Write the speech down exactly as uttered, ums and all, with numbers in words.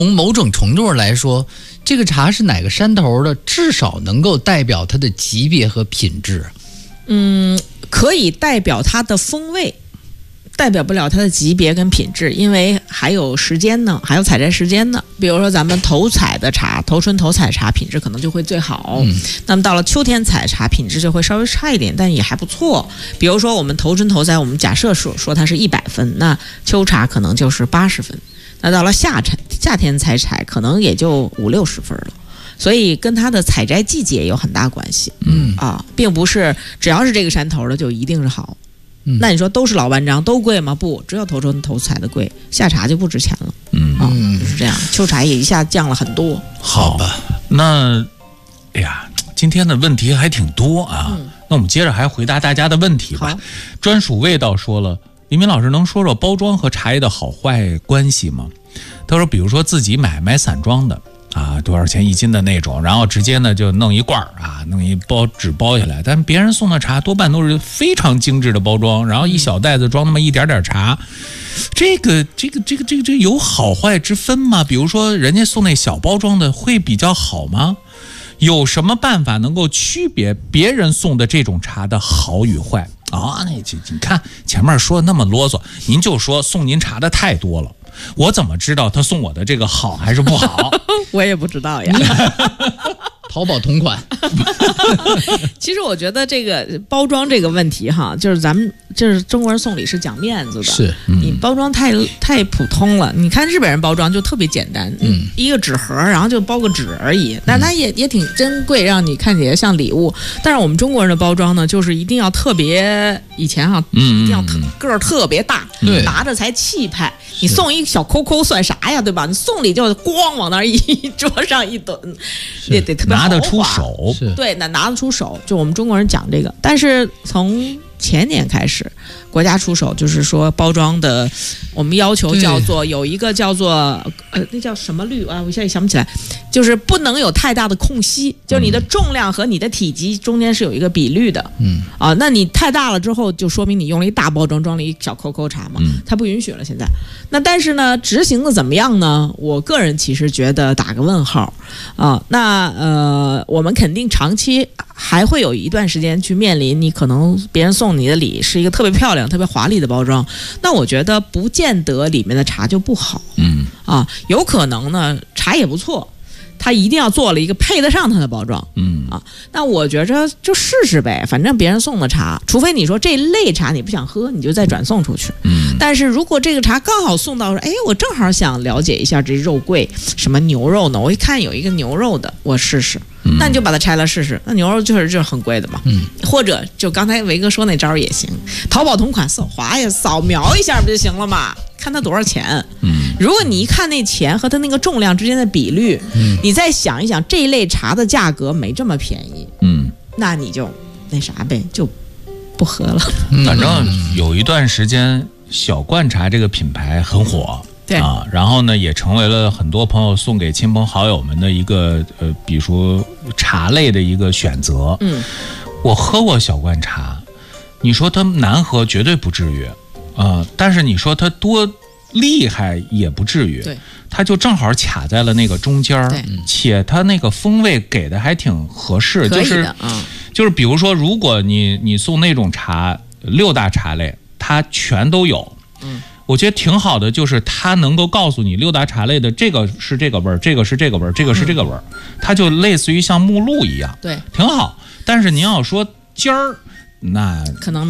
从某种程度上来说，这个茶是哪个山头的，至少能够代表它的级别和品质。 嗯，可以代表它的风味，代表不了它的级别跟品质，因为还有时间呢，还有采摘时间呢。比如说咱们头采的茶，头春头采茶品质可能就会最好，嗯、那么到了秋天采茶品质就会稍微差一点，但也还不错。比如说我们头春头采，我们假设说说它是一百分，那秋茶可能就是八十分。那到了夏产夏天采采，可能也就五六十分了，所以跟它的采摘季节有很大关系。嗯啊，并不是只要是这个山头的就一定是好。嗯、那你说都是老万章都贵吗？不，只有头春头采的贵，夏茶就不值钱了。嗯啊，就是这样，秋茶也一下降了很多。 好吧，那哎呀，今天的问题还挺多啊。嗯、那我们接着还回答大家的问题吧。专属味道说了。李明老师能说说包装和茶叶的好坏关系吗？他说比如说自己买买散装的啊，多少钱一斤的那种，然后直接呢就弄一罐啊，弄一包纸包下来，但别人送的茶多半都是非常精致的包装，然后一小袋子装那么一点点茶，这个这个这个这个这个有好坏之分吗？比如说人家送那小包装的会比较好吗？有什么办法能够区别别人送的这种茶的好与坏啊？那这你看前面说的那么啰嗦，您就说送您茶的太多了，我怎么知道他送我的这个好还是不好？ 我也不知道呀。 淘宝同款。 其实我觉得这个包装这个问题哈，就是咱们就是中国人送礼是讲面子的， 是、 嗯、你包装太太普通了。你看日本人包装就特别简单，嗯，一个纸盒，然后就包个纸而已，但它也、嗯、也挺珍贵，让你看起来像礼物。但是我们中国人的包装呢，就是一定要特别，以前哈、啊，嗯，一定要特个儿特别大， 对， 拿着才气派。你送一小扣扣算啥呀，对吧？你送礼就咣往那儿一桌上一蹲，也得特别拿得出手， 对，拿拿得出手，就我们中国人讲这个。但是从前年开始，国家出手，就是说包装的，我们要求叫做有一个叫做呃，那叫什么率啊？我现在想不起来，就是不能有太大的空隙，就是你的重量和你的体积中间是有一个比率的。嗯啊，那你太大了之后，就说明你用了一大包装装了一小扣扣茶嘛，嗯、它不允许了。现在，那但是呢，执行的怎么样呢？我个人其实觉得打个问号啊。那呃，我们肯定长期还会有一段时间去面临，你可能别人送你的礼是一个特别漂亮、特别华丽的包装，那我觉得不见得里面的茶就不好。嗯啊，有可能呢茶也不错，他一定要做了一个配得上它的包装。嗯啊，那我觉着就试试呗，反正别人送的茶，除非你说这类茶你不想喝，你就再转送出去。嗯，但是如果这个茶刚好送到，哎，我正好想了解一下这肉桂什么牛肉呢，我一看有一个牛肉的，我试试。那你就把它拆了试试，那牛肉就是就是很贵的嘛，嗯，或者就刚才维哥说那招也行，淘宝同款扫划呀，扫描一下不就行了嘛？看它多少钱，嗯，如果你一看那钱和它那个重量之间的比率，嗯，你再想一想这一类茶的价格没这么便宜，嗯，那你就那啥呗，就不喝了。 反正有一段时间小罐茶这个品牌很火。 对啊，然后呢，也成为了很多朋友送给亲朋好友们的一个呃，比如说茶类的一个选择。嗯，我喝过小罐茶，你说它难喝绝对不至于啊、呃，但是你说它多厉害也不至于。 对， 它就正好卡在了那个中间儿，且它那个风味给的还挺合适， 可以的， 就是嗯， 就是比如说，如果你你送那种茶六大茶类，它全都有，嗯。我觉得挺好的，就是它能够告诉你六大茶类的这个是这个味儿，这个是这个味儿，这个是这个味儿，它就类似于像目录一样， 对， 挺好。但是您要说尖儿，那可能没